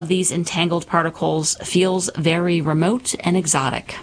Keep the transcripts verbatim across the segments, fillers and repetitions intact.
these entangled particles feels very remote and exotic.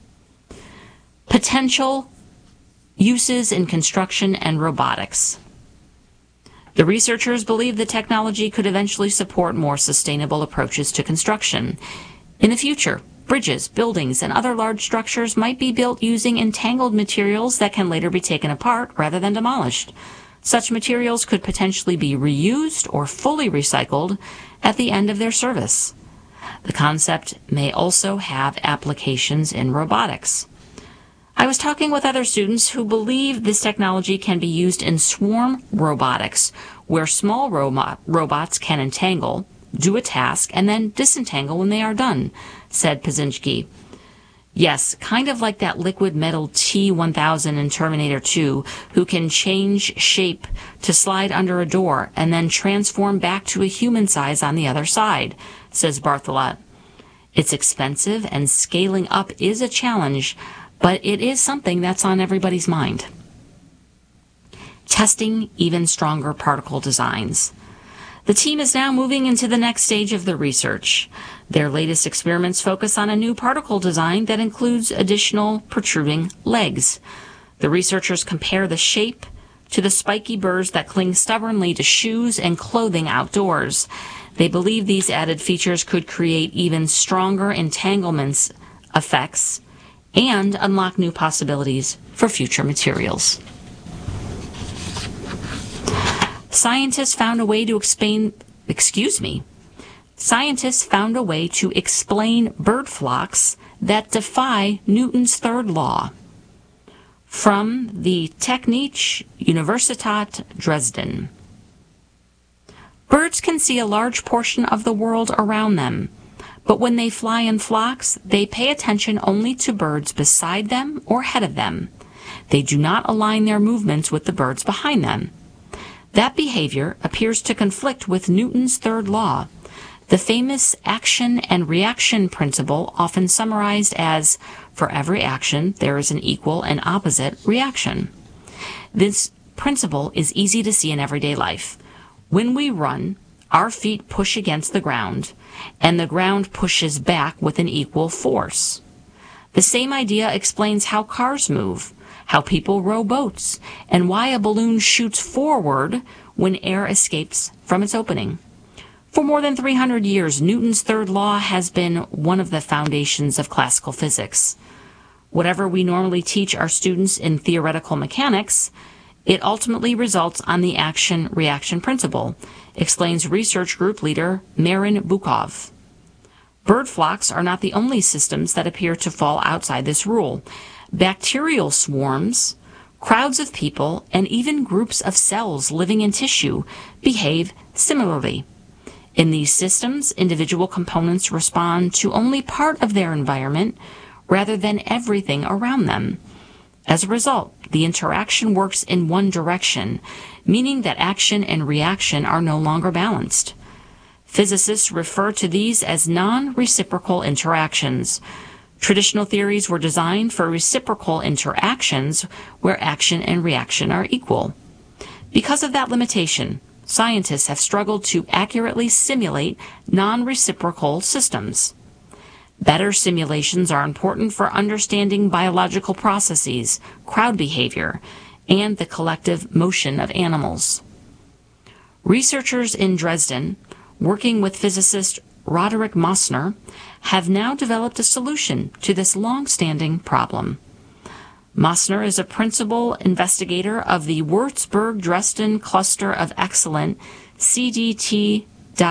Potential uses in construction and robotics. The researchers believe the technology could eventually support more sustainable approaches to construction. In the future, bridges, buildings, and other large structures might be built using entangled materials that can later be taken apart rather than demolished. Such materials could potentially be reused or fully recycled at the end of their service. The concept may also have applications in robotics. I was talking with other students who believe this technology can be used in swarm robotics, where small robot, robots can entangle, do a task, and then disentangle when they are done, said Pazinski. Yes, kind of like that liquid metal T one thousand in Terminator two, who can change shape to slide under a door and then transform back to a human size on the other side, says Bartholet. It's expensive and scaling up is a challenge, but it is something that's on everybody's mind. Testing even stronger particle designs. The team is now moving into the next stage of the research. Their latest experiments focus on a new particle design that includes additional protruding legs. The researchers compare the shape to the spiky burrs that cling stubbornly to shoes and clothing outdoors. They believe these added features could create even stronger entanglements effects and unlock new possibilities for future materials. Scientists found a way to explain, excuse me, scientists found a way to explain bird flocks that defy Newton's third law. From the Technische Universität Dresden. Birds can see a large portion of the world around them, but when they fly in flocks, they pay attention only to birds beside them or ahead of them. They do not align their movements with the birds behind them. That behavior appears to conflict with Newton's third law, the famous action and reaction principle, often summarized as, for every action, there is an equal and opposite reaction. This principle is easy to see in everyday life. When we run, our feet push against the ground, and the ground pushes back with an equal force. The same idea explains how cars move, how people row boats, and why a balloon shoots forward when air escapes from its opening. For more than three hundred years, Newton's third law has been one of the foundations of classical physics. Whatever we normally teach our students in theoretical mechanics, it ultimately results on the action-reaction principle, explains research group leader Marin Bukov. Bird flocks are not the only systems that appear to fall outside this rule. Bacterial swarms, crowds of people, and even groups of cells living in tissue behave similarly. In these systems, individual components respond to only part of their environment rather than everything around them. As a result, the interaction works in one direction, meaning that action and reaction are no longer balanced. Physicists refer to these as non-reciprocal interactions. Traditional theories were designed for reciprocal interactions where action and reaction are equal. Because of that limitation, scientists have struggled to accurately simulate non-reciprocal systems. Better simulations are important for understanding biological processes, crowd behavior, and the collective motion of animals. Researchers in Dresden, working with physicist Roderick Mosner, have now developed a solution to this long-standing problem. Mosner is a principal investigator of the Würzburg-Dresden Cluster of Excellent C D T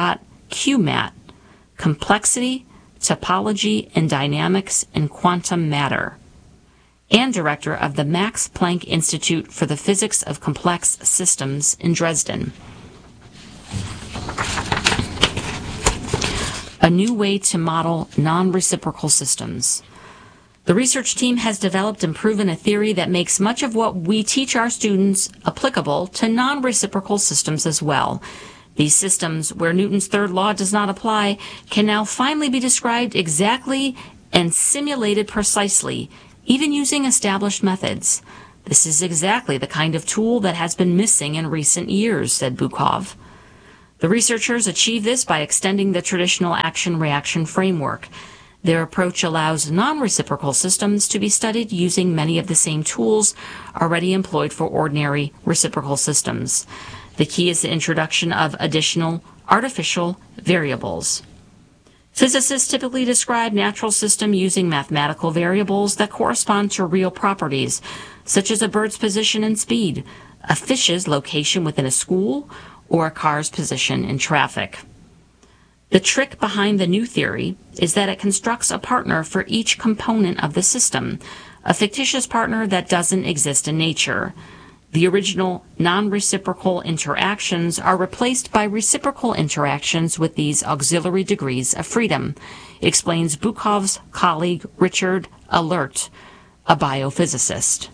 Q MAT, Complexity, Topology and Dynamics in Quantum Matter, and director of the Max Planck Institute for the Physics of Complex Systems in Dresden. A new way to model non-reciprocal systems. The research team has developed and proven a theory that makes much of what we teach our students applicable to non-reciprocal systems as well. These systems, where Newton's third law does not apply, can now finally be described exactly and simulated precisely, even using established methods. This is exactly the kind of tool that has been missing in recent years, said Bukov. The researchers achieve this by extending the traditional action-reaction framework. Their approach allows non-reciprocal systems to be studied using many of the same tools already employed for ordinary reciprocal systems. The key is the introduction of additional artificial variables. Physicists typically describe natural systems using mathematical variables that correspond to real properties, such as a bird's position and speed, a fish's location within a school, or a car's position in traffic. The trick behind the new theory is that it constructs a partner for each component of the system, a fictitious partner that doesn't exist in nature. The original non-reciprocal interactions are replaced by reciprocal interactions with these auxiliary degrees of freedom, explains Bukov's colleague Richard Alert, a biophysicist.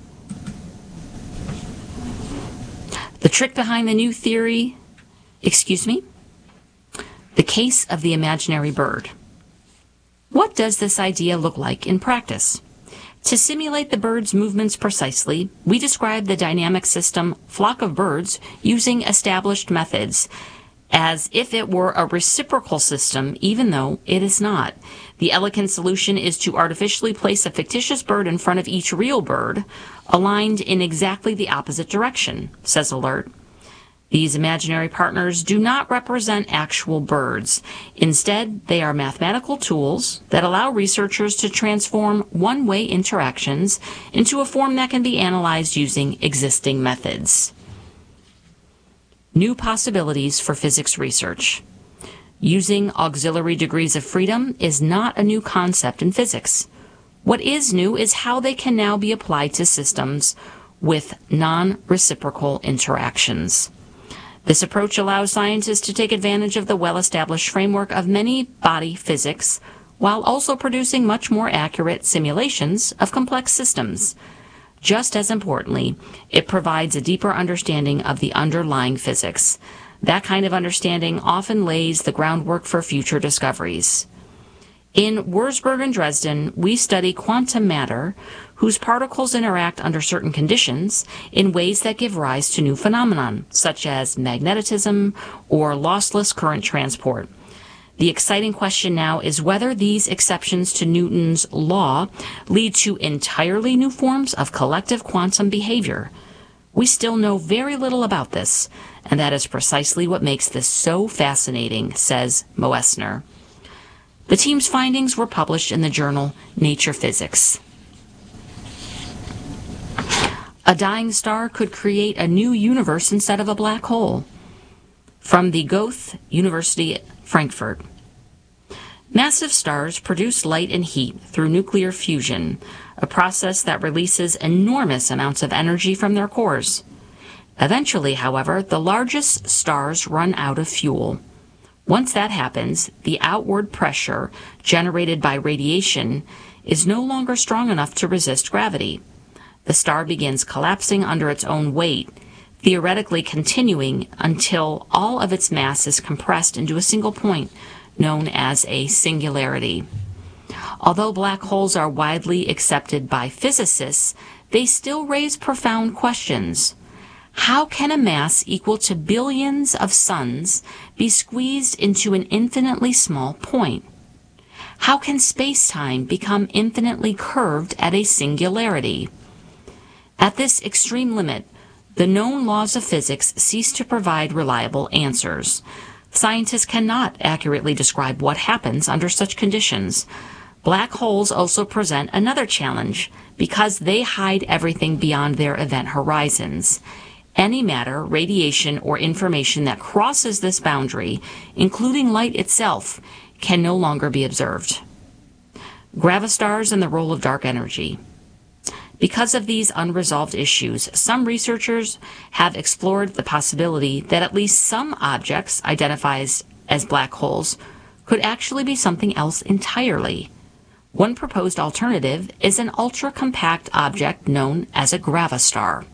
The trick behind the new theory, excuse me, the case of the imaginary bird. What does this idea look like in practice? To simulate the bird's movements precisely, we describe the dynamic system flock of birds using established methods as if it were a reciprocal system, even though it is not. The elegant solution is to artificially place a fictitious bird in front of each real bird, aligned in exactly the opposite direction, says Alert. These imaginary partners do not represent actual birds. Instead, they are mathematical tools that allow researchers to transform one-way interactions into a form that can be analyzed using existing methods. New possibilities for physics research. Using auxiliary degrees of freedom is not a new concept in physics. What is new is how they can now be applied to systems with non-reciprocal interactions. This approach allows scientists to take advantage of the well-established framework of many body physics, while also producing much more accurate simulations of complex systems. Just as importantly, it provides a deeper understanding of the underlying physics. That kind of understanding often lays the groundwork for future discoveries. In Wurzburg and Dresden, we study quantum matter, whose particles interact under certain conditions in ways that give rise to new phenomena, such as magnetism or lossless current transport. The exciting question now is whether these exceptions to Newton's law lead to entirely new forms of collective quantum behavior. We still know very little about this, and that is precisely what makes this so fascinating, says Moessner. The team's findings were published in the journal Nature Physics. A dying star could create a new universe instead of a black hole. From the Goethe University, Frankfurt. Massive stars produce light and heat through nuclear fusion, a process that releases enormous amounts of energy from their cores. Eventually, however, the largest stars run out of fuel. Once that happens, the outward pressure generated by radiation is no longer strong enough to resist gravity. The star begins collapsing under its own weight, theoretically continuing until all of its mass is compressed into a single point, known as a singularity. Although black holes are widely accepted by physicists, they still raise profound questions. How can a mass equal to billions of suns be squeezed into an infinitely small point? How can space-time become infinitely curved at a singularity? At this extreme limit, the known laws of physics cease to provide reliable answers. Scientists cannot accurately describe what happens under such conditions. Black holes also present another challenge because they hide everything beyond their event horizons. Any matter, radiation, or information that crosses this boundary, including light itself, can no longer be observed. Gravastars and the role of dark energy. Because of these unresolved issues, some researchers have explored the possibility that at least some objects identified as black holes could actually be something else entirely. One proposed alternative is an ultra-compact object known as a gravastar.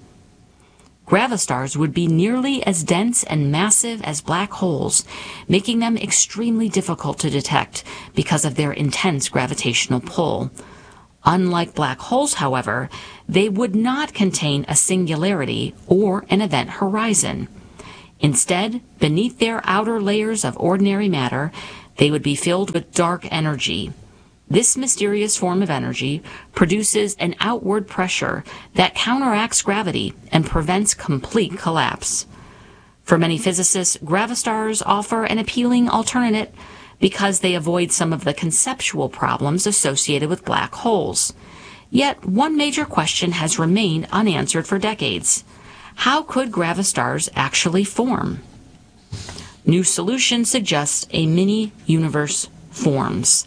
Gravastars would be nearly as dense and massive as black holes, making them extremely difficult to detect because of their intense gravitational pull. Unlike black holes, however, they would not contain a singularity or an event horizon. Instead, beneath their outer layers of ordinary matter, they would be filled with dark energy. This mysterious form of energy produces an outward pressure that counteracts gravity and prevents complete collapse. For many physicists, gravastars offer an appealing alternative because they avoid some of the conceptual problems associated with black holes. Yet, one major question has remained unanswered for decades. How could gravastars actually form? New solution suggests a mini-universe forms.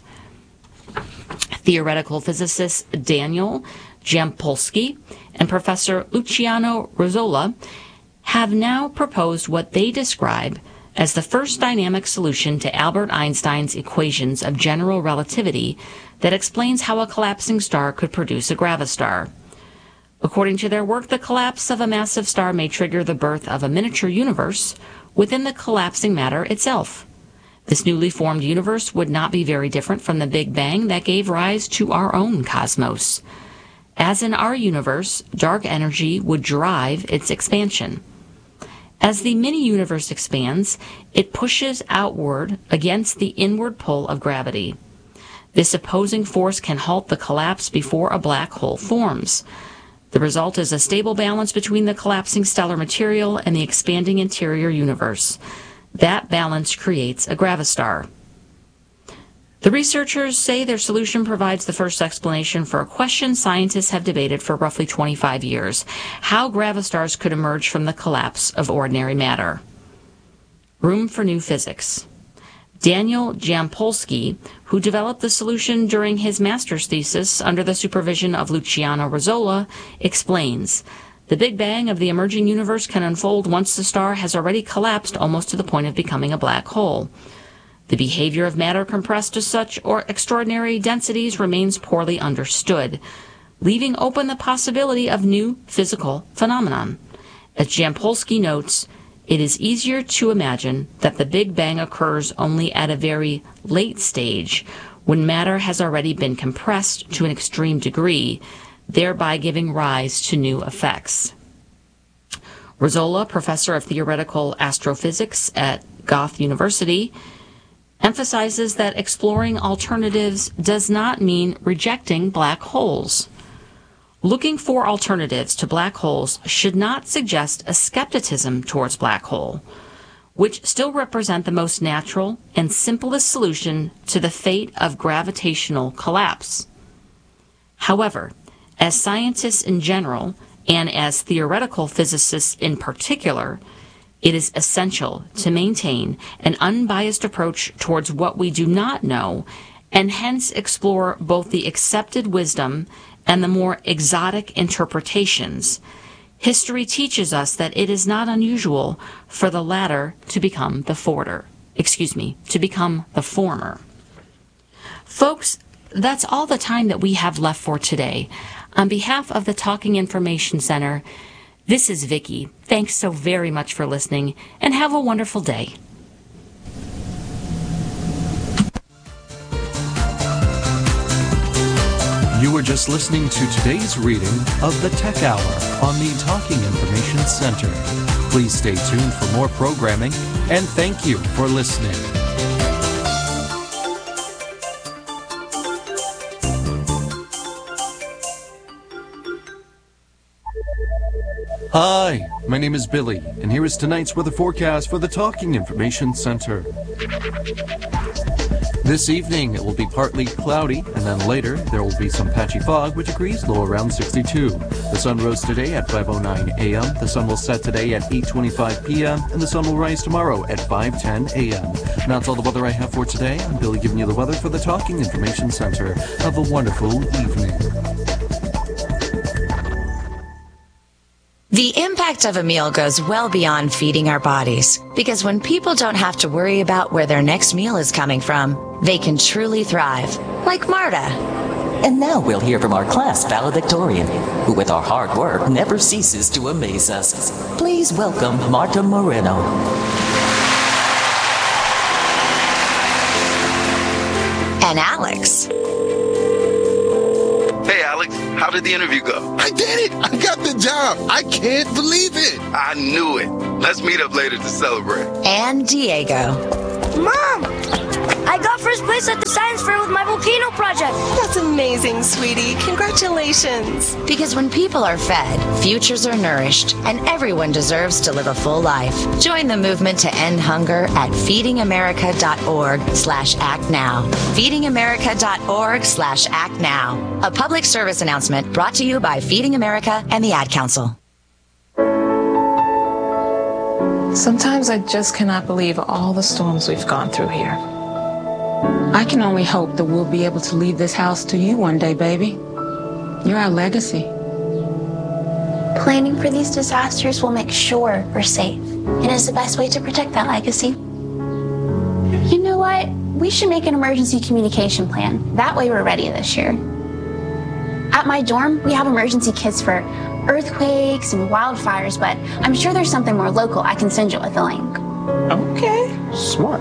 Theoretical physicists Daniel Jampolsky and Professor Luciano Rozzola have now proposed what they describe as the first dynamic solution to Albert Einstein's equations of general relativity that explains how a collapsing star could produce a gravastar. According to their work, the collapse of a massive star may trigger the birth of a miniature universe within the collapsing matter itself. This newly formed universe would not be very different from the Big Bang that gave rise to our own cosmos. As in our universe, dark energy would drive its expansion. As the mini-universe expands, it pushes outward against the inward pull of gravity. This opposing force can halt the collapse before a black hole forms. The result is a stable balance between the collapsing stellar material and the expanding interior universe. That balance creates a gravastar. The researchers say their solution provides the first explanation for a question scientists have debated for roughly twenty-five years: how gravastars could emerge from the collapse of ordinary matter. Room for new physics. Daniel Jampolsky, who developed the solution during his master's thesis under the supervision of Luciano Rozzola, explains, the Big Bang of the emerging universe can unfold once the star has already collapsed almost to the point of becoming a black hole. The behavior of matter compressed to such or extraordinary densities remains poorly understood, leaving open the possibility of new physical phenomenon. As Jampolsky notes, it is easier to imagine that the Big Bang occurs only at a very late stage, when matter has already been compressed to an extreme degree, thereby giving rise to new effects. Rozzola, professor of theoretical astrophysics at Goethe University, emphasizes that exploring alternatives does not mean rejecting black holes. Looking for alternatives to black holes should not suggest a skepticism towards black hole, which still represent the most natural and simplest solution to the fate of gravitational collapse. However, as scientists in general, and as theoretical physicists in particular, it is essential to maintain an unbiased approach towards what we do not know, and hence explore both the accepted wisdom and the more exotic interpretations. History teaches us that it is not unusual for the latter to become the former. Excuse me, to become the former. Folks, that's all the time that we have left for today. On behalf of the Talking Information Center, this is Vicki. Thanks so very much for listening, and have a wonderful day. You were just listening to today's reading of the Tech Hour on the Talking Information Center. Please stay tuned for more programming, and thank you for listening. Hi, my name is Billy, and here is tonight's weather forecast for the Talking Information Center. This evening, it will be partly cloudy, and then later, there will be some patchy fog, which agrees low around sixty-two. The sun rose today at five oh nine a m, the sun will set today at eight twenty-five p m, and the sun will rise tomorrow at five ten a m. And that's all the weather I have for today. I'm Billy giving you the weather for the Talking Information Center. Have a wonderful evening. The impact of a meal goes well beyond feeding our bodies, because when people don't have to worry about where their next meal is coming from, they can truly thrive, like Marta. And now we'll hear from our class valedictorian, who with our hard work never ceases to amaze us. Please welcome Marta Moreno. And Alex. Hey, Alex, how did the interview go? I did it! I got the job! I can't believe it! I knew it. Let's meet up later to celebrate. And Diego. Mom! I got first place at the science fair with my volcano project. That's amazing, sweetie. Congratulations. Because when people are fed, futures are nourished, and everyone deserves to live a full life. Join the movement to end hunger at feedingamerica.org slash act now. feedingamerica.org slash act now. A public service announcement brought to you by Feeding America and the Ad Council. Sometimes I just cannot believe all the storms we've gone through here. I can only hope that we'll be able to leave this house to you one day, baby. You're our legacy. Planning for these disasters will make sure we're safe, and is the best way to protect that legacy. You know what? We should make an emergency communication plan. That way we're ready this year. At my dorm, we have emergency kits for earthquakes and wildfires, but I'm sure there's something more local I can send you with a link. Okay. Smart.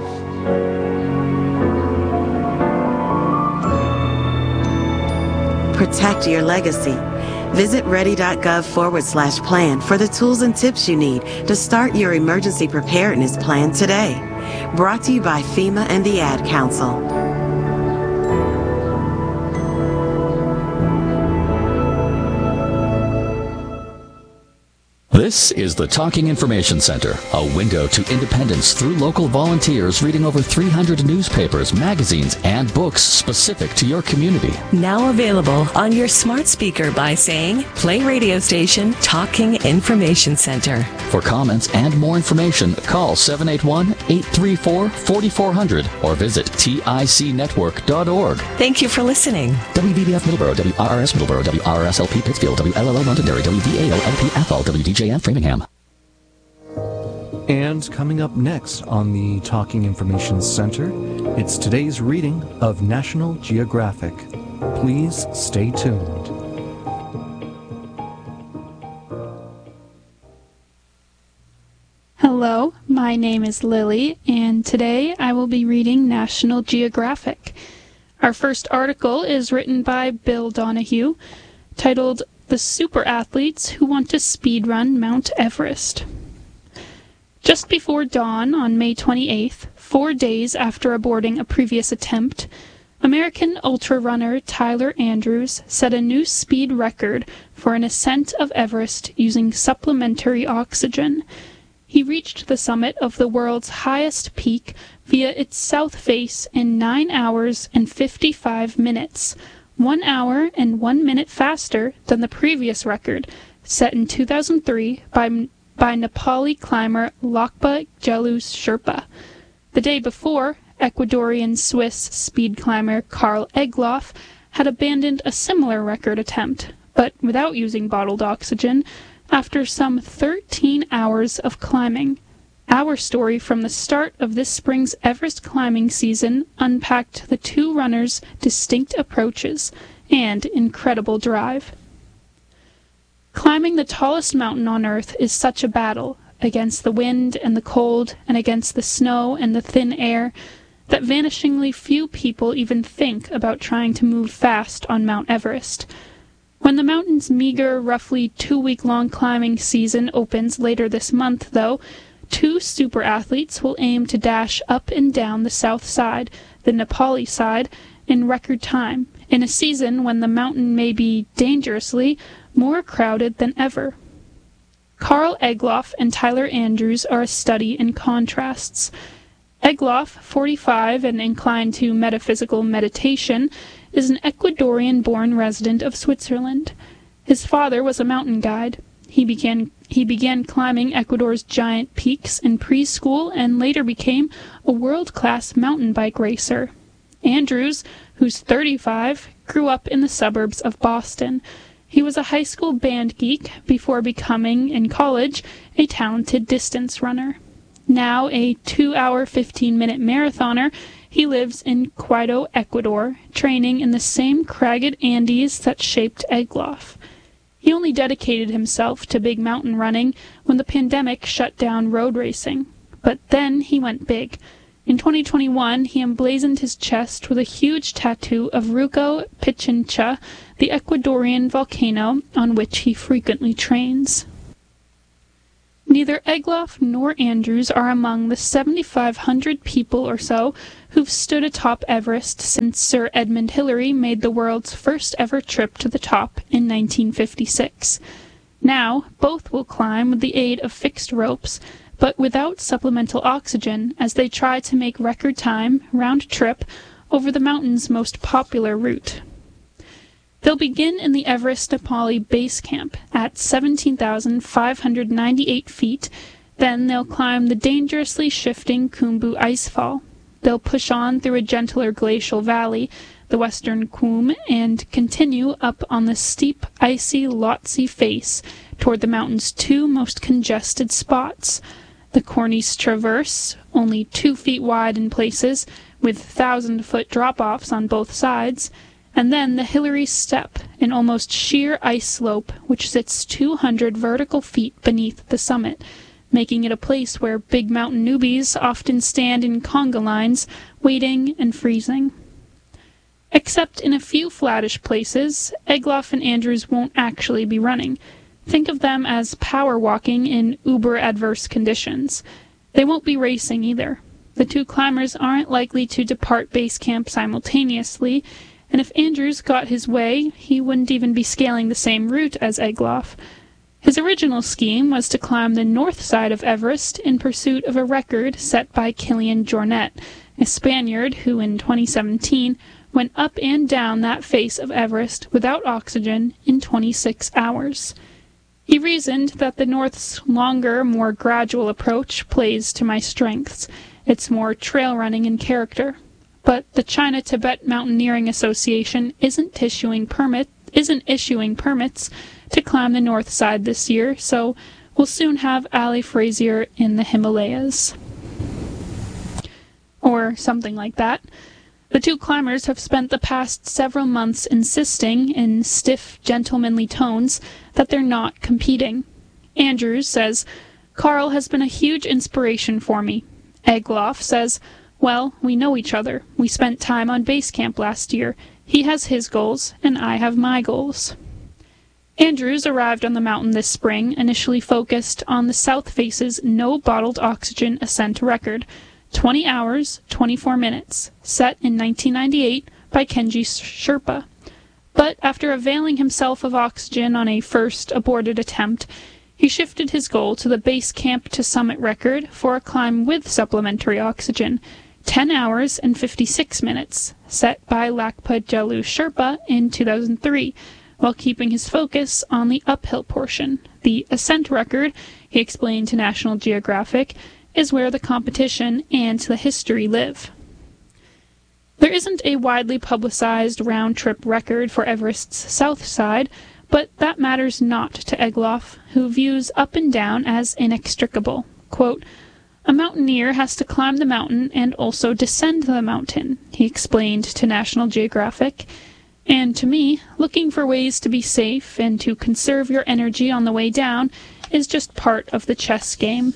Protect your legacy. Visit ready.gov forward slash plan for the tools and tips you need to start your emergency preparedness plan today. Brought to you by FEMA and the Ad Council. This is the Talking Information Center, a window to independence through local volunteers reading over three hundred newspapers, magazines, and books specific to your community. Now available on your smart speaker by saying, play radio station Talking Information Center. For comments and more information, call seven eight one, eight three four, four four zero zero or visit tic network dot org. Thank you for listening. W B B F Middleborough, W R R S Middleborough, W R R S L P Pittsfield, W L L O Londonderry, W V A O L P Athol, W D J F Framingham. And coming up next on the Talking Information Center, it's today's reading of National Geographic. Please stay tuned. Hello, my name is Lily, and today I will be reading National Geographic. Our first article is written by Bill Donahue, titled The Super Athletes Who Want to Speedrun Mount Everest. Just before dawn on May twenty-eighth, four days after aborting a previous attempt, American ultra-runner Tyler Andrews set a new speed record for an ascent of Everest using supplementary oxygen. He reached the summit of the world's highest peak via its south face in nine hours and fifty-five minutes, one hour and one minute faster than the previous record, set in two thousand three by, by Nepali climber Lakpa Gelus Sherpa. The day before, Ecuadorian-Swiss speed climber Karl Egloff had abandoned a similar record attempt, but without using bottled oxygen, after some thirteen hours of climbing. Our story from the start of this spring's Everest climbing season unpacked the two runners' distinct approaches and incredible drive. Climbing the tallest mountain on Earth is such a battle, against the wind and the cold and against the snow and the thin air, that vanishingly few people even think about trying to move fast on Mount Everest. When the mountain's meager, roughly two-week-long climbing season opens later this month, though, two super athletes will aim to dash up and down the south side, the Nepali side, in record time, in a season when the mountain may be dangerously more crowded than ever. Karl Egloff and Tyler Andrews are a study in contrasts. Egloff, forty-five and inclined to metaphysical meditation, is an Ecuadorian-born resident of Switzerland. His father was a mountain guide. He began he began climbing Ecuador's giant peaks in preschool and later became a world-class mountain bike racer. Andrews, who's thirty-five, grew up in the suburbs of Boston. He was a high school band geek before becoming, in college, a talented distance runner. Now a two-hour, fifteen-minute marathoner, he lives in Quito, Ecuador, training in the same cragged Andes that shaped Egloff. He only dedicated himself to big mountain running when the pandemic shut down road racing. But then he went big. In twenty twenty-one, he emblazoned his chest with a huge tattoo of Ruco Pichincha, the Ecuadorian volcano on which he frequently trains. Neither Egloff nor Andrews are among the seventy-five hundred people or so who've stood atop Everest since Sir Edmund Hillary made the world's first ever trip to the top in nineteen fifty-six. Now, both will climb with the aid of fixed ropes, but without supplemental oxygen as they try to make record time, round trip, over the mountain's most popular route. They'll begin in the Everest Nepali Base Camp at seventeen thousand five hundred ninety-eight feet, then they'll climb the dangerously shifting Khumbu Icefall. They'll push on through a gentler glacial valley, the western Khum, and continue up on the steep, icy Lhotse face toward the mountain's two most congested spots, the Cornice Traverse, only two feet wide in places, with thousand-foot drop-offs on both sides, and then the Hillary Step, an almost sheer ice slope which sits two hundred vertical feet beneath the summit, making it a place where big mountain newbies often stand in conga lines, waiting and freezing. Except in a few flattish places, Egloff and Andrews won't actually be running. Think of them as power walking in uber-adverse conditions. They won't be racing either. The two climbers aren't likely to depart base camp simultaneously, and if Andrews got his way, he wouldn't even be scaling the same route as Egloff. His original scheme was to climb the north side of Everest in pursuit of a record set by Kilian Jornet, a Spaniard who in twenty seventeen went up and down that face of Everest without oxygen in twenty-six hours. He reasoned that the North's longer, more gradual approach plays to my strengths. It's more trail running in character. But the China-Tibet Mountaineering Association isn't issuing permit isn't issuing permits to climb the north side this year, so we'll soon have Ali Frazier in the Himalayas. Or something like that. The two climbers have spent the past several months insisting, in stiff, gentlemanly tones, that they're not competing. Andrews says, "Carl has been a huge inspiration for me." Egloff says, "Well, we know each other. We spent time on base camp last year. He has his goals, and I have my goals." Andrews arrived on the mountain this spring, initially focused on the South Face's no bottled oxygen ascent record, twenty hours, twenty-four minutes, set in nineteen ninety-eight by Kenji Sherpa. But after availing himself of oxygen on a first aborted attempt, he shifted his goal to the base camp to summit record for a climb with supplementary oxygen, ten hours and fifty-six minutes, set by Lakpa Jalu Sherpa in two thousand three, while keeping his focus on the uphill portion. The ascent record, he explained to National Geographic, is where the competition and the history live. There isn't a widely publicized round-trip record for Everest's south side, but that matters not to Egloff, who views up and down as inextricable. Quote, "A mountaineer has to climb the mountain and also descend the mountain," he explained to National Geographic. "And to me, looking for ways to be safe and to conserve your energy on the way down is just part of the chess game."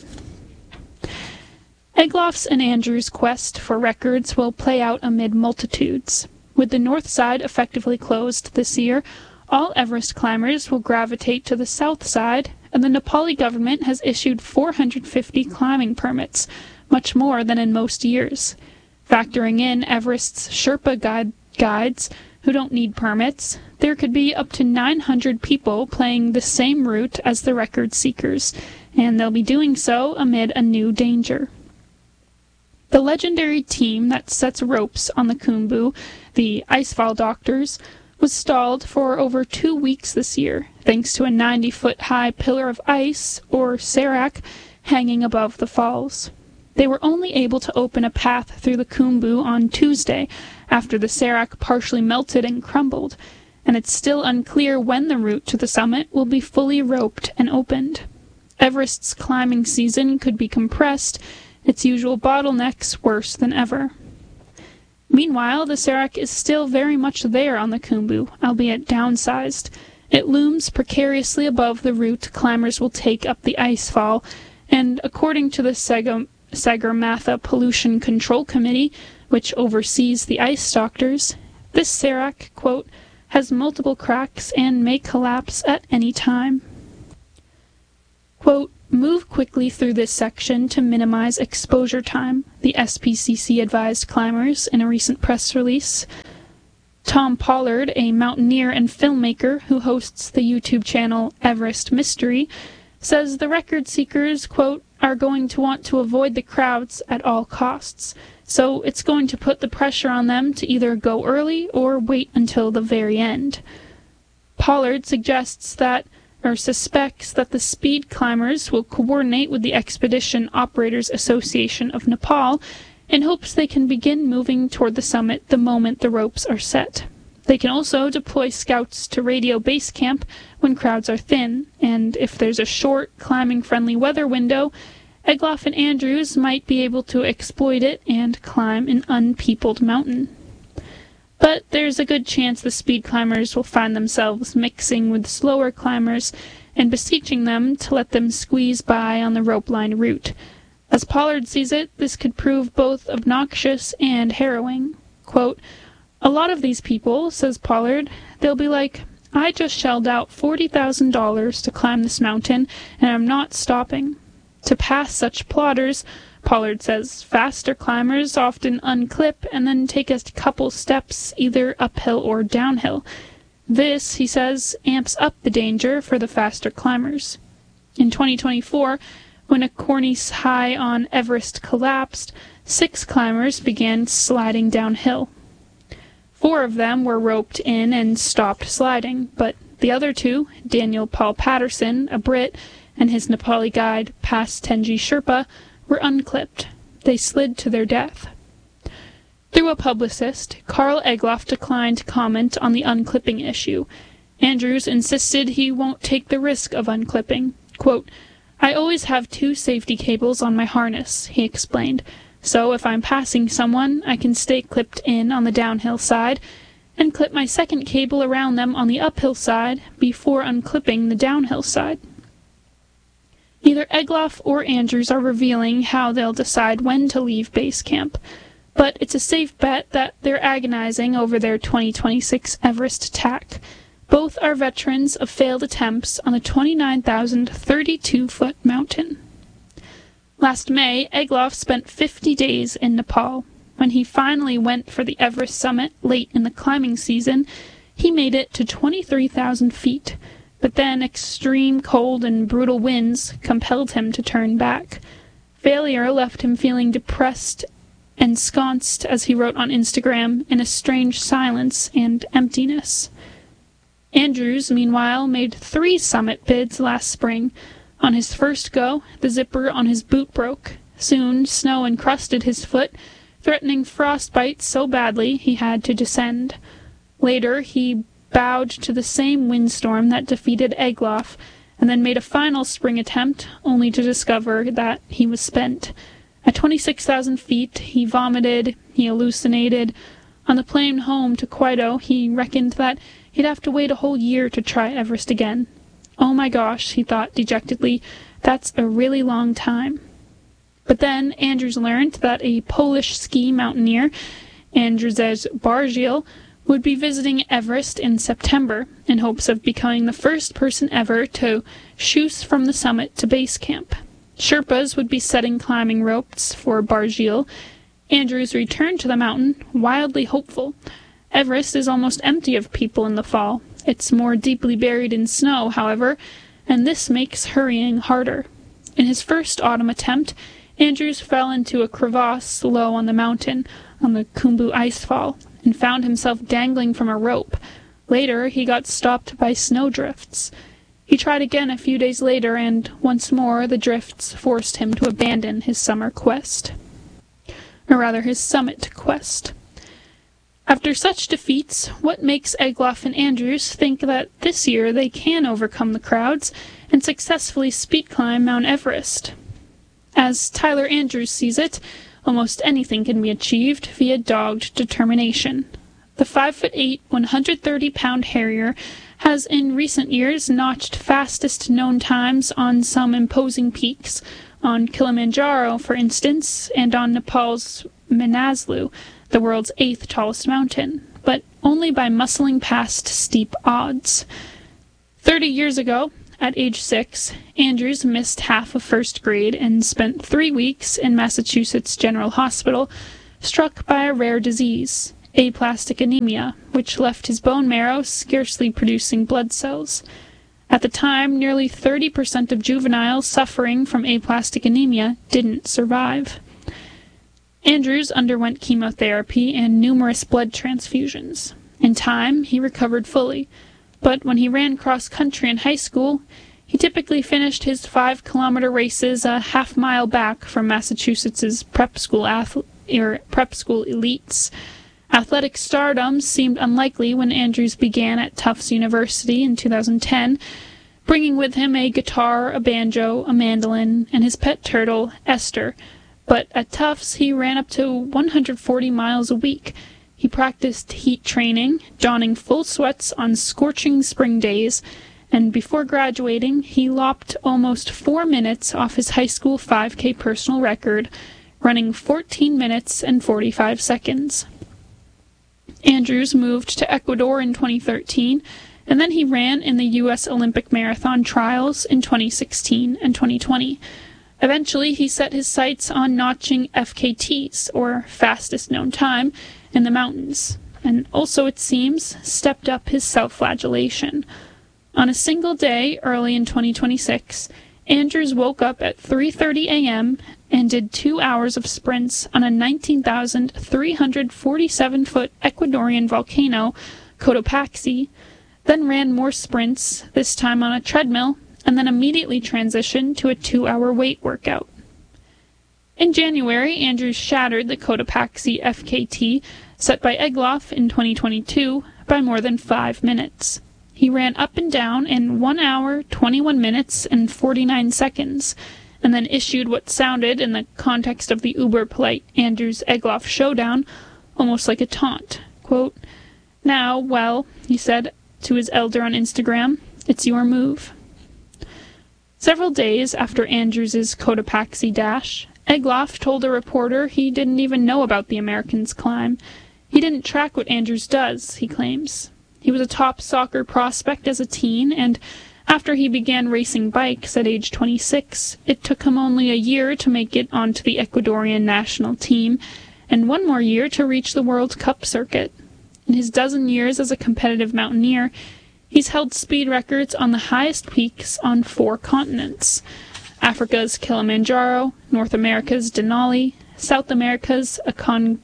Egloff's and Andrews' quest for records will play out amid multitudes. With the north side effectively closed this year, all Everest climbers will gravitate to the south side, and the Nepali government has issued four hundred fifty climbing permits, much more than in most years. Factoring in Everest's Sherpa guide guides, who don't need permits, there could be up to nine hundred people playing the same route as the record seekers, and they'll be doing so amid a new danger. The legendary team that sets ropes on the Khumbu, the Icefall Doctors, was stalled for over two weeks this year, thanks to a ninety-foot-high pillar of ice, or serac, hanging above the falls. They were only able to open a path through the Khumbu on Tuesday, after the serac partially melted and crumbled, and it's still unclear when the route to the summit will be fully roped and opened. Everest's climbing season could be compressed, its usual bottlenecks worse than ever. Meanwhile, the serac is still very much there on the Khumbu, albeit downsized. It looms precariously above the route climbers will take up the icefall, and according to the Sega Sagarmatha Pollution Control Committee, which oversees the ice doctors, this serac, quote, has multiple cracks and may collapse at any time. Quote, move quickly through this section to minimize exposure time, the S P C C advised climbers in a recent press release. Tom Pollard, a mountaineer and filmmaker who hosts the YouTube channel Everest Mystery, says the record seekers, quote, are going to want to avoid the crowds at all costs, so it's going to put the pressure on them to either go early or wait until the very end. Pollard suggests that or suspects that the speed climbers will coordinate with the Expedition Operators Association of Nepal in hopes they can begin moving toward the summit the moment the ropes are set. They can also deploy scouts to radio base camp when crowds are thin, and if there's a short, climbing-friendly weather window, Egloff and Andrews might be able to exploit it and climb an unpeopled mountain. But there's a good chance the speed climbers will find themselves mixing with slower climbers and beseeching them to let them squeeze by on the rope-line route. As Pollard sees it, this could prove both obnoxious and harrowing. Quote, a lot of these people, says Pollard, they'll be like, I just shelled out forty thousand dollars to climb this mountain, and I'm not stopping. To pass such plotters, Pollard says faster climbers often unclip and then take a couple steps either uphill or downhill. This, he says, amps up the danger for the faster climbers. In twenty twenty-four, when a cornice high on Everest collapsed, six climbers began sliding downhill. Four of them were roped in and stopped sliding, but the other two, Daniel Paul Patterson, a Brit, and his Nepali guide, Pas Tenji Sherpa, were unclipped. They slid to their death. Through a publicist, Carl Egloff declined to comment on the unclipping issue. Andrews insisted he won't take the risk of unclipping. Quote, I always have two safety cables on my harness, he explained, so if I'm passing someone, I can stay clipped in on the downhill side and clip my second cable around them on the uphill side before unclipping the downhill side. Neither Egloff or Andrews are revealing how they'll decide when to leave base camp, but it's a safe bet that they're agonizing over their twenty twenty-six Everest attack. Both are veterans of failed attempts on the twenty-nine thousand thirty-two foot mountain. Last May, Egloff spent fifty days in Nepal. When he finally went for the Everest summit late in the climbing season, he made it to twenty-three thousand feet. But then extreme cold and brutal winds compelled him to turn back. Failure left him feeling depressed, ensconced, as he wrote on Instagram, in a strange silence and emptiness. Andrews, meanwhile, made three summit bids last spring. On his first go, the zipper on his boot broke. Soon, snow encrusted his foot, threatening frostbite so badly he had to descend. Later, he bowed to the same windstorm that defeated Egloff, and then made a final spring attempt, only to discover that he was spent. At twenty-six thousand feet, he vomited, he hallucinated. On the plane home to Quito, he reckoned that he'd have to wait a whole year to try Everest again. Oh my gosh, he thought dejectedly, that's a really long time. But then Andrews learned that a Polish ski mountaineer, Andrzej Bargiel, would be visiting Everest in September in hopes of becoming the first person ever to shoot from the summit to base camp. Sherpas would be setting climbing ropes for Bargiel. Andrews returned to the mountain, wildly hopeful. Everest is almost empty of people in the fall. It's more deeply buried in snow, however, and this makes hurrying harder. In his first autumn attempt, Andrews fell into a crevasse low on the mountain, on the Khumbu Icefall, and found himself dangling from a rope. Later, he got stopped by snowdrifts. He tried again a few days later, and once more the drifts forced him to abandon his summer quest. Or rather, his summit quest. After such defeats, what makes Egloff and Andrews think that this year they can overcome the crowds and successfully speed climb Mount Everest? As Tyler Andrews sees it, almost anything can be achieved via dogged determination. The five foot eight, one hundred thirty pound Harrier has in recent years notched fastest known times on some imposing peaks, on Kilimanjaro, for instance, and on Nepal's Manaslu, the world's eighth tallest mountain, but only by muscling past steep odds. Thirty years ago, at age six, Andrews missed half of first grade and spent three weeks in Massachusetts General Hospital, struck by a rare disease, aplastic anemia, which left his bone marrow scarcely producing blood cells. At the time, nearly thirty percent of juveniles suffering from aplastic anemia didn't survive. Andrews underwent chemotherapy and numerous blood transfusions. In time, he recovered fully, but when he ran cross-country in high school, he typically finished his five-kilometer races a half-mile back from Massachusetts's prep school ath- or prep school elites. Athletic stardom seemed unlikely when Andrews began at Tufts University in two thousand ten, bringing with him a guitar, a banjo, a mandolin, and his pet turtle, Esther. But at Tufts, he ran up to one hundred forty miles a week. He practiced heat training, donning full sweats on scorching spring days, and before graduating, he lopped almost four minutes off his high school five K personal record, running fourteen minutes and forty-five seconds. Andrews moved to Ecuador in twenty thirteen, and then he ran in the U S Olympic Marathon Trials in twenty sixteen and twenty twenty. Eventually, he set his sights on notching F K Ts, or fastest known time, in the mountains, and also, it seems, stepped up his self-flagellation. On a single day, early in twenty twenty-six, Andrews woke up at three thirty a.m. and did two hours of sprints on a nineteen thousand three hundred forty-seven foot Ecuadorian volcano, Cotopaxi, then ran more sprints, this time on a treadmill, and then immediately transitioned to a two-hour weight workout. In January, Andrews shattered the Cotopaxi F K T set by Egloff in twenty twenty-two by more than five minutes. He ran up and down in one hour, twenty-one minutes, and forty-nine seconds, and then issued what sounded, in the context of the uber-polite Andrews-Egloff showdown, almost like a taunt. Quote, "Now, well," he said to his elder on Instagram, "it's your move." Several days after Andrews's Cotopaxi dash, Egloff told a reporter he didn't even know about the American's climb. He didn't track what Andrews does, he claims. He was a top soccer prospect as a teen, and after he began racing bikes at age twenty-six, it took him only a year to make it onto the Ecuadorian national team, and one more year to reach the World Cup circuit. In his dozen years as a competitive mountaineer, he's held speed records on the highest peaks on four continents: Africa's Kilimanjaro, North America's Denali, South America's Acon-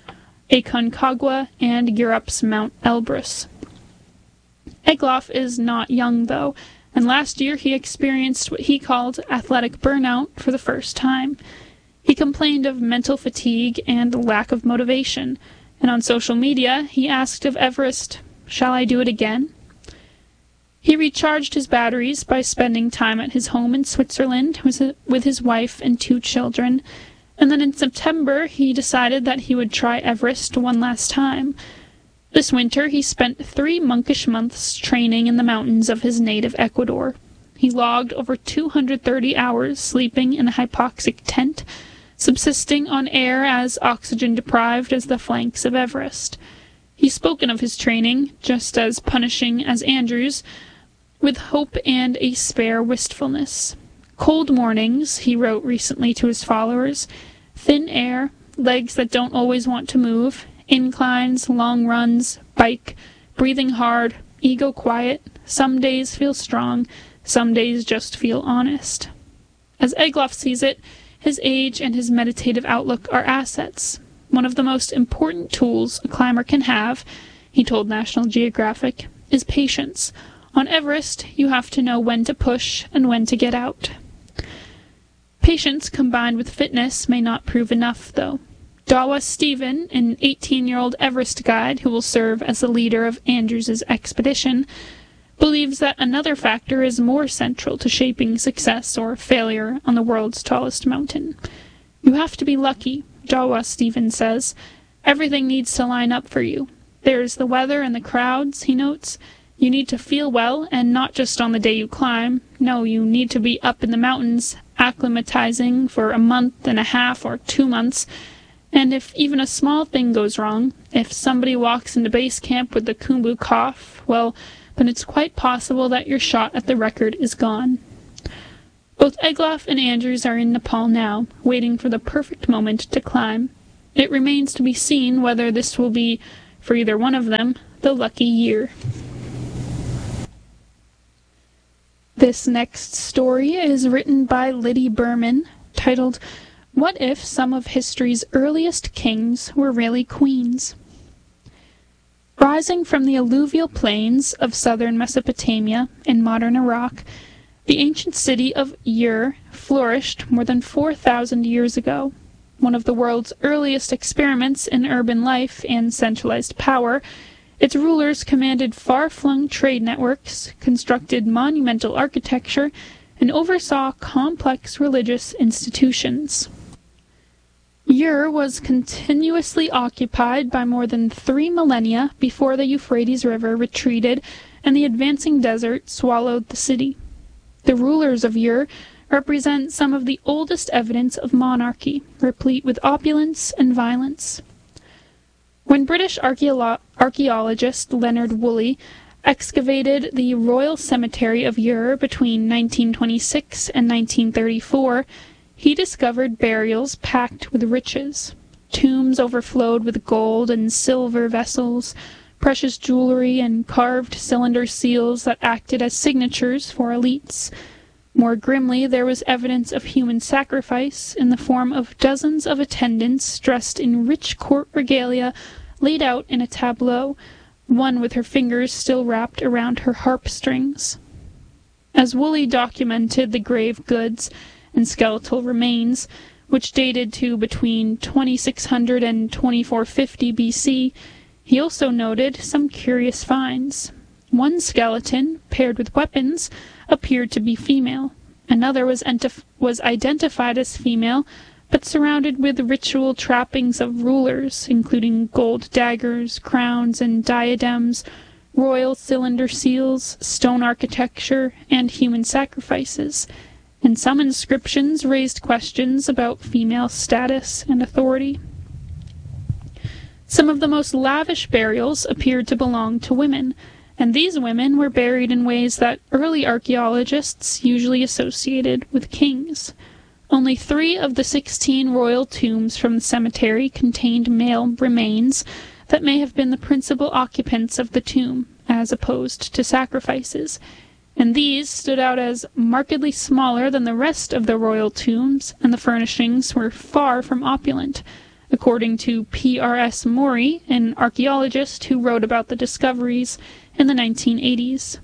Aconcagua, and Europe's Mount Elbrus. Egloff is not young, though, and last year he experienced what he called athletic burnout for the first time. He complained of mental fatigue and lack of motivation, and on social media he asked of Everest, "Shall I do it again?" He recharged his batteries by spending time at his home in Switzerland with his wife and two children, and then in September he decided that he would try Everest one last time. This winter he spent three monkish months training in the mountains of his native Ecuador. He logged over two hundred thirty hours sleeping in a hypoxic tent, subsisting on air as oxygen-deprived as the flanks of Everest. He's spoken of his training, just as punishing as Andrews, with hope and a spare wistfulness. "Cold mornings," he wrote recently to his followers, "thin air, legs that don't always want to move, inclines, long runs, bike, breathing hard, ego quiet, some days feel strong, some days just feel honest." As Egloff sees it, his age and his meditative outlook are assets. One of the most important tools a climber can have, he told National Geographic, is patience. On Everest, you have to know when to push and when to get out. Patience combined with fitness may not prove enough, though. Dawa Stephen, an eighteen-year-old Everest guide who will serve as the leader of Andrews's expedition, believes that another factor is more central to shaping success or failure on the world's tallest mountain. "You have to be lucky," Dawa Stephen says. "Everything needs to line up for you. There's the weather and the crowds," he notes. "You need to feel well, and not just on the day you climb. No, you need to be up in the mountains, acclimatizing for a month and a half or two months. And if even a small thing goes wrong, if somebody walks into base camp with the Khumbu cough, well, then it's quite possible that your shot at the record is gone. Both Egloff and Andrews are in Nepal now, waiting for the perfect moment to climb. It remains to be seen whether this will be, for either one of them, the lucky year. This next story is written by Liddy Berman, titled, What If Some of History's Earliest Kings Were Really Queens? Rising from the alluvial plains of southern Mesopotamia in modern Iraq, the ancient city of Ur flourished more than four thousand years ago. One of the world's earliest experiments in urban life and centralized power, its rulers commanded far-flung trade networks, constructed monumental architecture, and oversaw complex religious institutions. Ur was continuously occupied by more than three millennia before the Euphrates River retreated and the advancing desert swallowed the city. The rulers of Ur represent some of the oldest evidence of monarchy, replete with opulence and violence. When British archeolo- archaeologist Leonard Woolley excavated the Royal Cemetery of Ur between nineteen twenty-six and nineteen thirty-four, he discovered burials packed with riches. Tombs overflowed with gold and silver vessels, precious jewelry, and carved cylinder seals that acted as signatures for elites. More grimly, there was evidence of human sacrifice in the form of dozens of attendants dressed in rich court regalia laid out in a tableau, one with her fingers still wrapped around her harp strings. As Woolley documented the grave goods and skeletal remains, which dated to between twenty-six hundred and twenty-four fifty B C, he also noted some curious finds. One skeleton, paired with weapons, appeared to be female. Another was, entif- was identified as female, but surrounded with ritual trappings of rulers, including gold daggers, crowns, and diadems, royal cylinder seals, stone architecture, and human sacrifices. And some inscriptions raised questions about female status and authority. Some of the most lavish burials appeared to belong to women, and these women were buried in ways that early archaeologists usually associated with kings. Only three of the sixteen royal tombs from the cemetery contained male remains that may have been the principal occupants of the tomb, as opposed to sacrifices, and these stood out as markedly smaller than the rest of the royal tombs, and the furnishings were far from opulent, according to P R S Morey, an archaeologist who wrote about the discoveries in the nineteen eighties.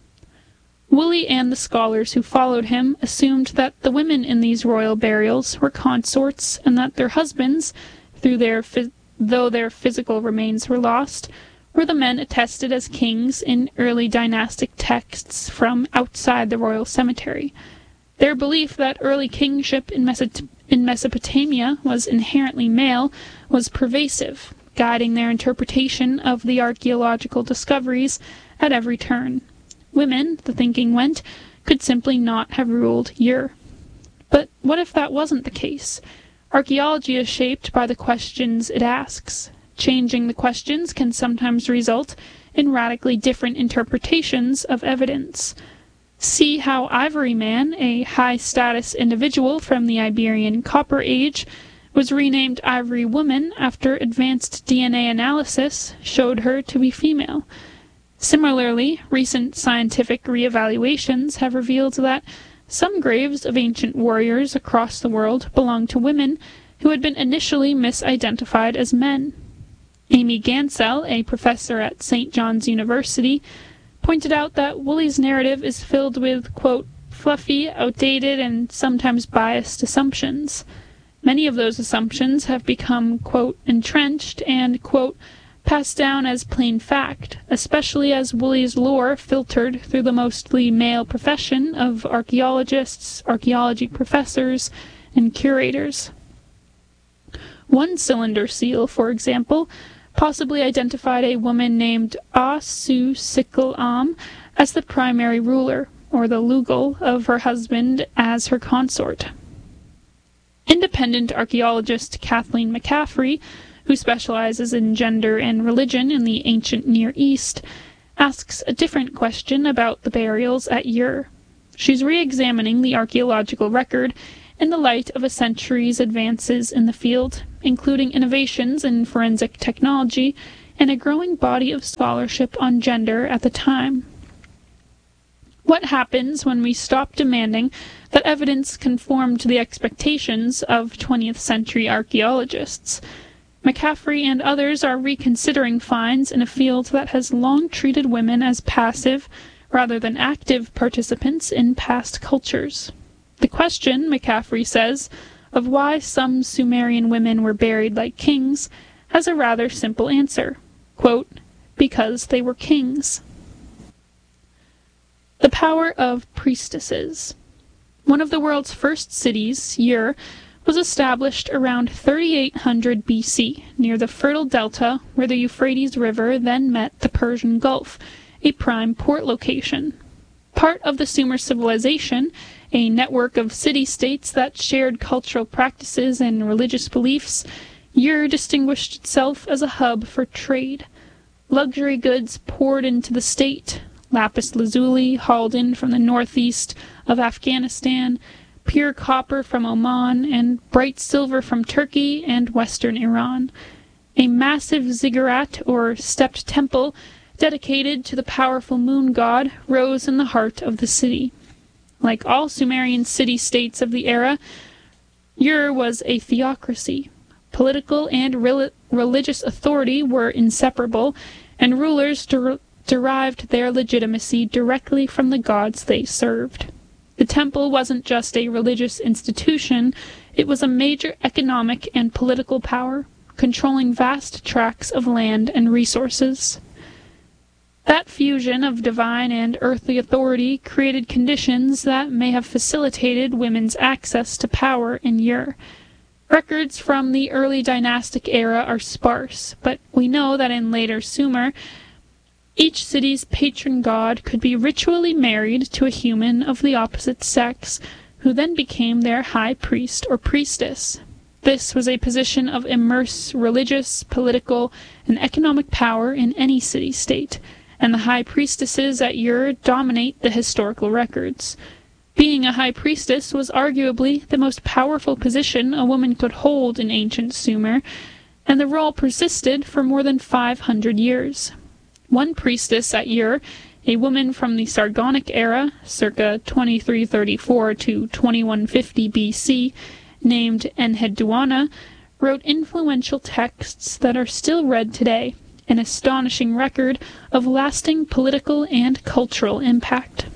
Woolley and the scholars who followed him assumed that the women in these royal burials were consorts, and that their husbands, through their phys- though their physical remains were lost, were the men attested as kings in early dynastic texts from outside the royal cemetery. Their belief that early kingship in, Meso- in Mesopotamia was inherently male was pervasive, guiding their interpretation of the archaeological discoveries at every turn. Women, the thinking went, could simply not have ruled Ur. But what if that wasn't the case? Archaeology is shaped by the questions it asks. Changing the questions can sometimes result in radically different interpretations of evidence. See how Ivory Man, a high-status individual from the Iberian Copper Age, was renamed Ivory Woman after advanced D N A analysis showed her to be female. Similarly, recent scientific reevaluations have revealed that some graves of ancient warriors across the world belong to women who had been initially misidentified as men. Amy Gansell, a professor at Saint John's University, pointed out that Woolley's narrative is filled with, quote, fluffy, outdated, and sometimes biased assumptions. Many of those assumptions have become, quote, entrenched and, quote, passed down as plain fact, especially as Woolley's lore filtered through the mostly male profession of archaeologists, archaeology professors, and curators. One cylinder seal, for example, possibly identified a woman named Ah-Su-Sikil-Am as the primary ruler, or the Lugal, of her husband as her consort. Independent archaeologist Kathleen McCaffrey, who specializes in gender and religion in the ancient Near East, asks a different question about the burials at Ur. She's re-examining the archaeological record in the light of a century's advances in the field, including innovations in forensic technology and a growing body of scholarship on gender at the time. What happens when we stop demanding that evidence conform to the expectations of twentieth century archaeologists? McCaffrey and others are reconsidering finds in a field that has long treated women as passive rather than active participants in past cultures. The question, McCaffrey says, of why some Sumerian women were buried like kings has a rather simple answer. Quote, because they were kings. The power of priestesses. One of the world's first cities, Ur, was established around thirty-eight hundred B C near the fertile delta where the Euphrates River then met the Persian Gulf, a prime port location. Part of the Sumer civilization, a network of city-states that shared cultural practices and religious beliefs, Ur distinguished itself as a hub for trade. Luxury goods poured into the state, lapis lazuli hauled in from the northeast of Afghanistan, pure copper from Oman, and bright silver from Turkey and western Iran. A massive ziggurat, or stepped temple, dedicated to the powerful moon god, rose in the heart of the city. Like all Sumerian city-states of the era, Ur was a theocracy. Political and re- religious authority were inseparable, and rulers der- derived their legitimacy directly from the gods they served. The temple wasn't just a religious institution, it was a major economic and political power, controlling vast tracts of land and resources. That fusion of divine and earthly authority created conditions that may have facilitated women's access to power in Ur. Records from the early dynastic era are sparse, but we know that in later Sumer, each city's patron god could be ritually married to a human of the opposite sex, who then became their high priest or priestess. This was a position of immense religious, political, and economic power in any city-state, and the high priestesses at Ur dominate the historical records. Being a high priestess was arguably the most powerful position a woman could hold in ancient Sumer, and the role persisted for more than five hundred years. One priestess at Ur, a woman from the Sargonic era, circa twenty-three thirty-four to twenty-one fifty B C, named Enheduanna, wrote influential texts that are still read today, an astonishing record of lasting political and cultural impact.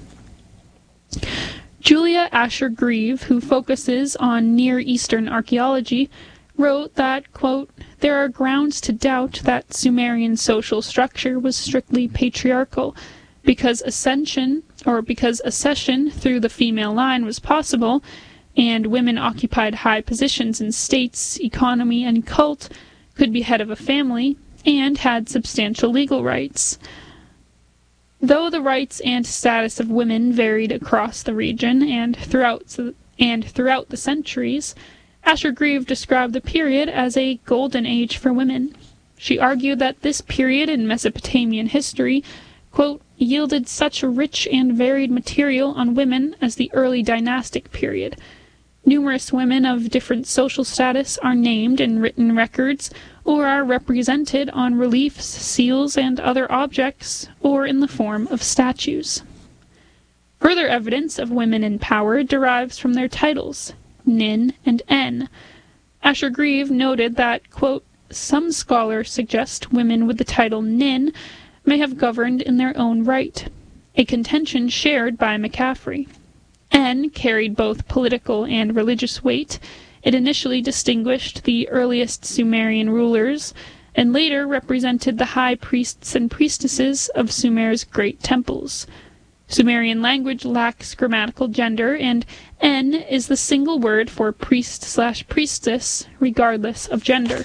Julia Asher Grieve, who focuses on Near Eastern archaeology, wrote that, quote, there are grounds to doubt that Sumerian social structure was strictly patriarchal, because ascension, or because accession through the female line was possible, and women occupied high positions in states, economy, and cult, could be head of a family, and had substantial legal rights. Though the rights and status of women varied across the region and throughout and throughout the centuries, Asher Grieve described the period as a golden age for women. She argued that this period in Mesopotamian history, quote, yielded such rich and varied material on women as the early dynastic period. Numerous women of different social status are named in written records, or are represented on reliefs, seals, and other objects, or in the form of statues. Further evidence of women in power derives from their titles, Nin and En. Asher Grieve noted that, quote, some scholars suggest women with the title Nin may have governed in their own right, a contention shared by McCaffrey. En carried both political and religious weight. It initially distinguished the earliest Sumerian rulers, and later represented the high priests and priestesses of Sumer's great temples. Sumerian language lacks grammatical gender, and En is the single word for priest slash priestess, regardless of gender.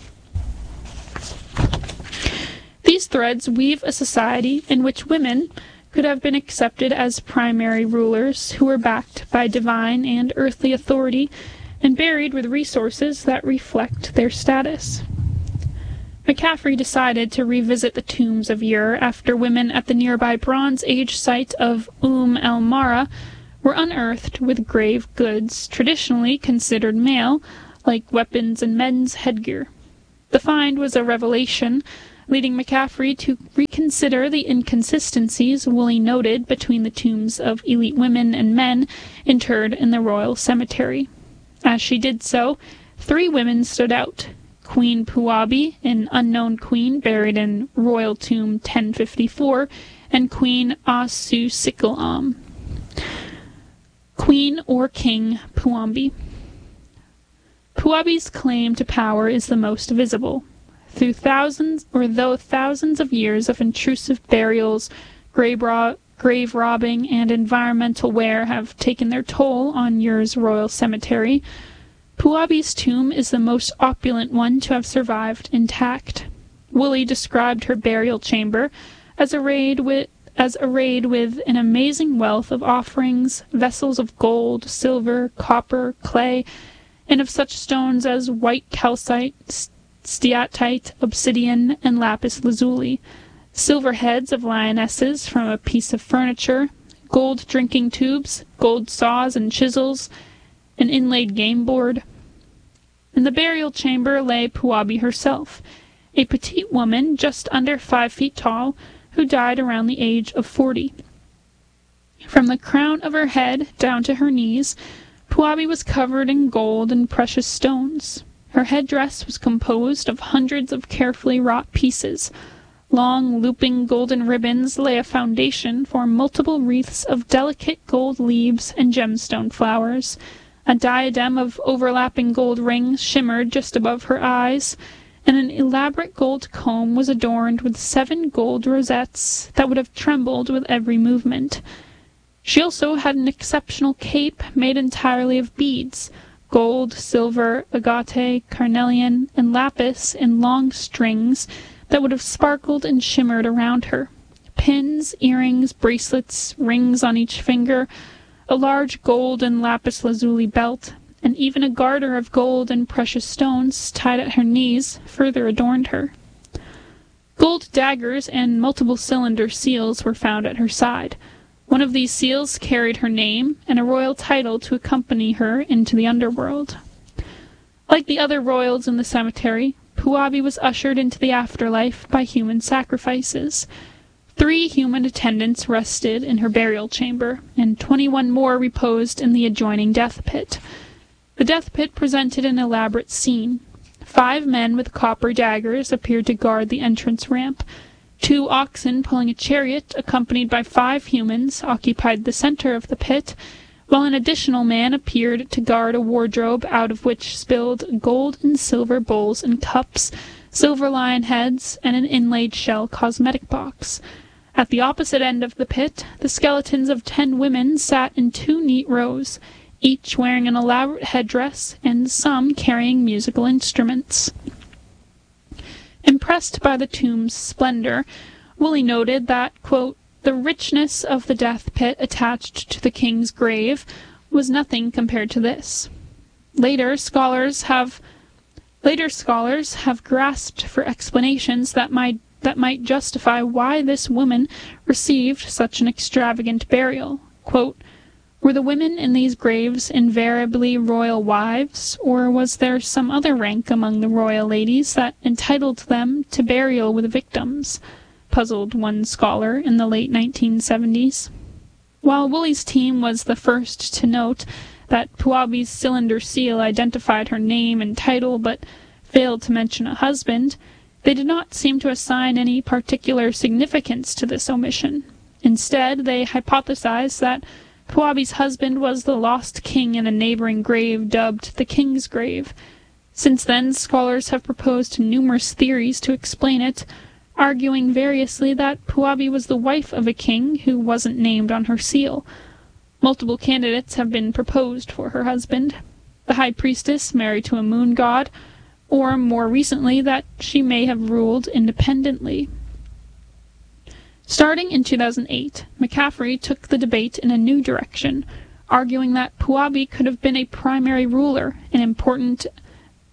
These threads weave a society in which women could have been accepted as primary rulers who were backed by divine and earthly authority and buried with resources that reflect their status. McCaffrey decided to revisit the tombs of Ur after women at the nearby Bronze Age site of Umm el-Mara were unearthed with grave goods traditionally considered male, like weapons and men's headgear. The find was a revelation, leading McCaffrey to reconsider the inconsistencies Woolley noted between the tombs of elite women and men interred in the royal cemetery. As she did so, three women stood out: Queen Puabi, an unknown queen buried in Royal Tomb ten fifty-four, and Queen Asusikil'am. Queen or King Puambi. Puabi's claim to power is the most visible. Through thousands, or though thousands of years of intrusive burials, grave, ro- grave robbing, and environmental wear have taken their toll on Ur's royal cemetery, Puabi's tomb is the most opulent one to have survived intact. Woolley described her burial chamber as arrayed with as arrayed with an amazing wealth of offerings, vessels of gold, silver, copper, clay, and of such stones as white calcite, steatite, obsidian, and lapis lazuli, silver heads of lionesses from a piece of furniture, gold drinking tubes, gold saws and chisels, an inlaid game board. In the burial chamber lay Puabi herself, a petite woman just under five feet tall, who died around the age of forty. From the crown of her head down to her knees, Puabi was covered in gold and precious stones. Her headdress was composed of hundreds of carefully wrought pieces. Long, looping golden ribbons lay a foundation for multiple wreaths of delicate gold leaves and gemstone flowers. A diadem of overlapping gold rings shimmered just above her eyes, and an elaborate gold comb was adorned with seven gold rosettes that would have trembled with every movement. She also had an exceptional cape made entirely of beads, gold, silver, agate, carnelian, and lapis in long strings that would have sparkled and shimmered around her. Pins, earrings, bracelets, rings on each finger, a large gold and lapis lazuli belt, and even a garter of gold and precious stones tied at her knees further adorned her. Gold daggers and multiple cylinder seals were found at her side. One of these seals carried her name and a royal title to accompany her into the underworld. Like the other royals in the cemetery, Puabi was ushered into the afterlife by human sacrifices. Three human attendants rested in her burial chamber, and twenty-one more reposed in the adjoining death pit. The death pit presented an elaborate scene. Five men with copper daggers appeared to guard the entrance ramp. Two oxen pulling a chariot, accompanied by five humans, occupied the center of the pit, while an additional man appeared to guard a wardrobe out of which spilled gold and silver bowls and cups, silver lion heads, and an inlaid shell cosmetic box. At the opposite end of the pit, the skeletons of ten women sat in two neat rows, each wearing an elaborate headdress, and some carrying musical instruments. Impressed by the tomb's splendor, Woolley noted that, quote, the richness of the death pit attached to the king's grave was nothing compared to this. Later scholars have later scholars have grasped for explanations that might that might justify why this woman received such an extravagant burial. Quote, were the women in these graves invariably royal wives, or was there some other rank among the royal ladies that entitled them to burial with victims? Puzzled one scholar in the late nineteen seventies. While Woolley's team was the first to note that Puabi's cylinder seal identified her name and title but failed to mention a husband, they did not seem to assign any particular significance to this omission. Instead, they hypothesized that Puabi's husband was the lost king in a neighboring grave dubbed the King's Grave. Since then, scholars have proposed numerous theories to explain it, arguing variously that Puabi was the wife of a king who wasn't named on her seal. Multiple candidates have been proposed for her husband: the high priestess married to a moon god, or more recently that she may have ruled independently. Starting in two thousand eight, McCaffrey took the debate in a new direction, arguing that Puabi could have been a primary ruler, an important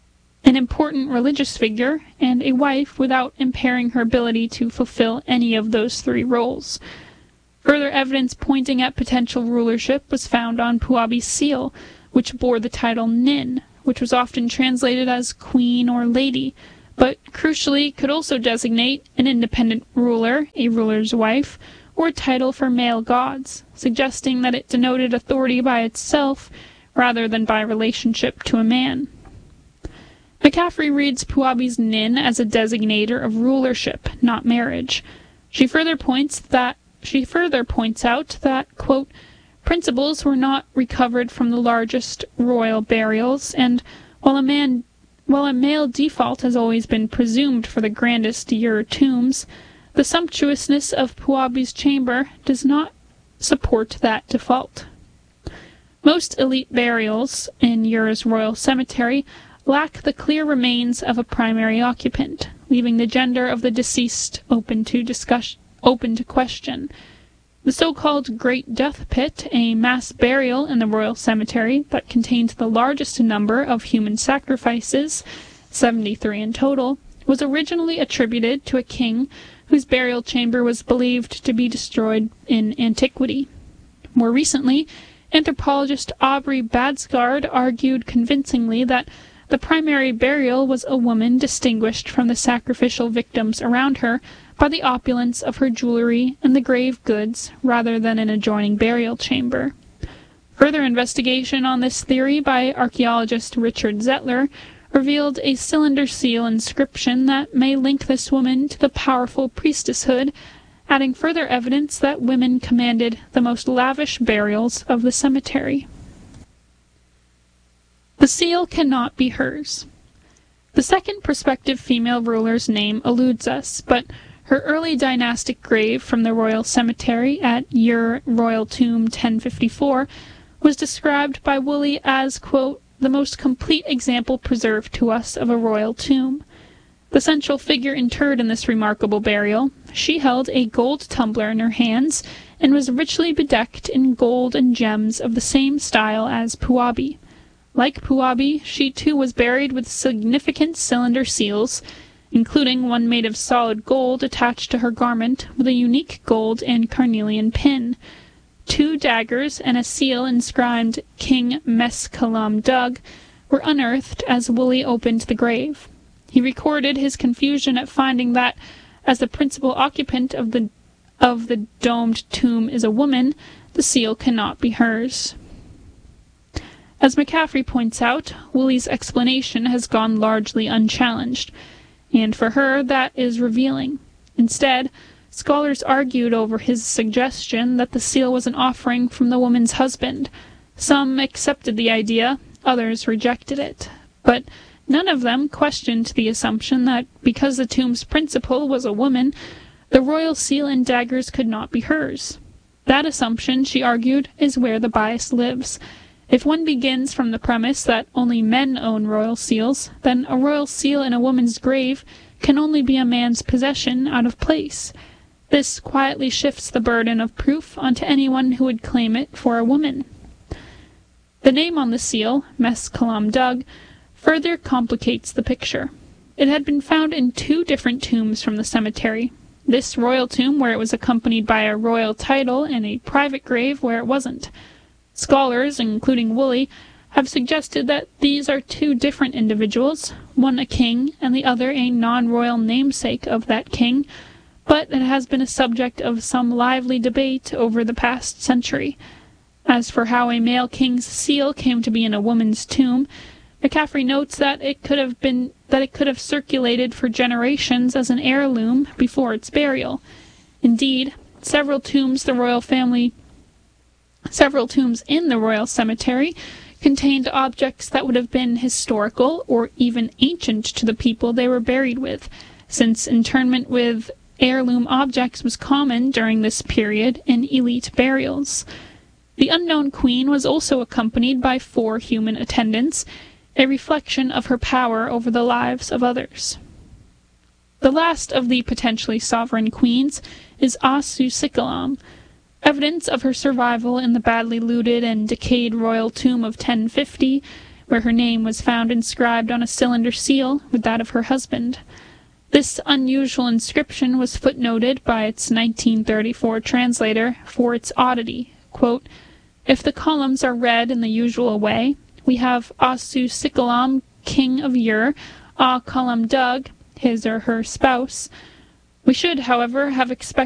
an important religious figure, and a wife without impairing her ability to fulfill any of those three roles. Further evidence pointing at potential rulership was found on Puabi's seal, which bore the title Nin, which was often translated as queen or lady, but crucially could also designate an independent ruler, a ruler's wife, or a title for male gods, suggesting that it denoted authority by itself rather than by relationship to a man. McCaffrey reads Puabi's Nin as a designator of rulership, not marriage. She further points that she further points out that, quote, principles were not recovered from the largest royal burials, and while a man while a male default has always been presumed for the grandest Ur tombs, the sumptuousness of Puabi's chamber does not support that default. Most elite burials in Ur's royal cemetery lack the clear remains of a primary occupant, leaving the gender of the deceased open to discussion, open to question. The so-called Great Death Pit, a mass burial in the royal cemetery that contained the largest number of human sacrifices, seventy-three in total, was originally attributed to a king whose burial chamber was believed to be destroyed in antiquity. More recently, anthropologist Aubrey Badsgard argued convincingly that the primary burial was a woman distinguished from the sacrificial victims around her by the opulence of her jewelry and the grave goods, rather than an adjoining burial chamber. Further investigation on this theory by archaeologist Richard Zettler revealed a cylinder seal inscription that may link this woman to the powerful priestesshood, adding further evidence that women commanded the most lavish burials of the cemetery. The seal cannot be hers. The second prospective female ruler's name eludes us, but her early dynastic grave from the royal cemetery at Ur Royal Tomb ten fifty-four was described by Woolley as, quote, the most complete example preserved to us of a royal tomb. The central figure interred in this remarkable burial, she held a gold tumbler in her hands and was richly bedecked in gold and gems of the same style as Puabi. Like Puabi, she too was buried with significant cylinder seals, including one made of solid gold attached to her garment with a unique gold and carnelian pin. Two daggers and a seal inscribed King Mescalam Dug were unearthed as Woolley opened the grave. He recorded his confusion at finding that, as the principal occupant of the of the domed tomb is a woman, the seal cannot be hers. As McCaffrey points out, Woolley's explanation has gone largely unchallenged, and for her that is revealing. Instead, scholars argued over his suggestion that the seal was an offering from the woman's husband. Some accepted the idea, others rejected it, but none of them questioned the assumption that because the tomb's principal was a woman, the royal seal and daggers could not be hers. That assumption, she argued, is where the bias lives. If one begins from the premise that only men own royal seals, then a royal seal in a woman's grave can only be a man's possession out of place. This quietly shifts the burden of proof onto anyone who would claim it for a woman. The name on the seal, Mescalam Dug, further complicates the picture. It had been found in two different tombs from the cemetery. This royal tomb where it was accompanied by a royal title and a private grave where it wasn't. Scholars, including Woolley, have suggested that these are two different individuals, one a king and the other a non-royal namesake of that king, but it has been a subject of some lively debate over the past century. As for how a male king's seal came to be in a woman's tomb, McCaffrey notes that it could have been that it could have circulated for generations as an heirloom before its burial. Indeed, several tombs the royal family Several tombs in the royal cemetery contained objects that would have been historical or even ancient to the people they were buried with, since internment with heirloom objects was common during this period in elite burials. The unknown queen was also accompanied by four human attendants, a reflection of her power over the lives of others. The last of the potentially sovereign queens is Asu-Sikalam. Evidence of her survival in the badly looted and decayed royal tomb of ten fifty where her name was found inscribed on a cylinder seal with that of her husband. This unusual inscription was footnoted by its nineteen thirty-four translator for its oddity. Quote, "If the columns are read in the usual way, we have Asu Sikalam, king of Ur, A Kalam Dug, his or her spouse. We should, however, have expected